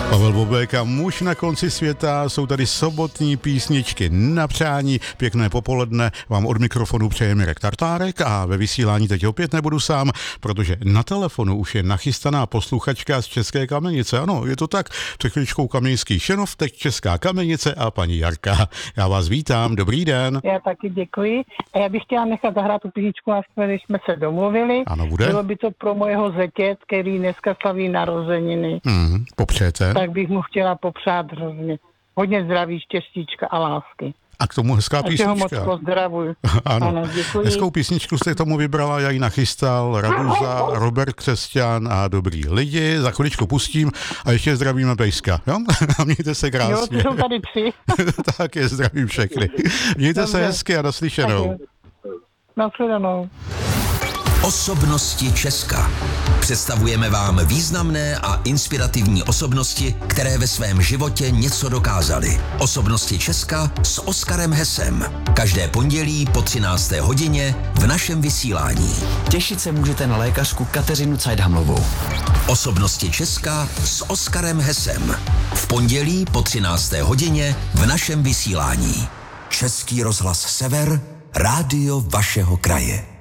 Pavel Bobek a Muž na konci světa, jsou tady sobotní písničky na přání. Pěkné popoledne vám od mikrofonu přeje Mirek Tartárek a ve vysílání teď opět nebudu sám, protože na telefonu už je nachystaná posluchačka z České Kamenice. Ano, je to tak, před chvíličkou Kamenický Šenov, teď Česká Kamenice a paní Jarka. Já vás vítám, dobrý den. Já taky děkuji. A já bych chtěla nechat zahrát tu písničku, když jsme se domluvili. Ano, bude. Bylo by to pro mojeho zetě, který dneska slaví narozeniny. Popřejete. Tak bych mu chtěla popřát hrozně. Hodně zdraví, štěstíčka a lásky. A k tomu hezká A že ho moc písnička. pozdravuju. Ano, děkuji. hezkou písničku jste k tomu vybrala, já ji nachystal, Raduza, Robert Křesťan a dobrý lidi. Za chviličku pustím a ještě zdravíme Pejska, jo? A mějte se krásně. Jo, ty jsou tady 3. Tak je, zdravím všechny. Mějte se hezky a naslyšenou. Naslyšenou. Osobnosti Česka. Představujeme vám významné a inspirativní osobnosti, které ve svém životě něco dokázaly. Osobnosti Česka s Oskarem Hesem. Každé pondělí po 13. hodině v našem vysílání. Těšit se můžete na lékařku Kateřinu Cajdhamlovou. Osobnosti Česka s Oskarem Hesem. V pondělí po 13. hodině v našem vysílání. Český rozhlas Sever, rádio vašeho kraje.